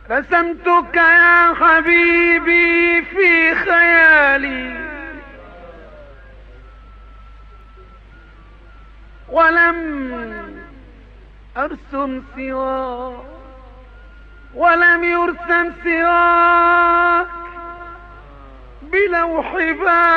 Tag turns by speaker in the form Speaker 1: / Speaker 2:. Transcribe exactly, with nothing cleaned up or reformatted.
Speaker 1: رسمتك يا حبيبي في خيالي ولم أرسم سواك، ولم يرسم سواك بلوح بال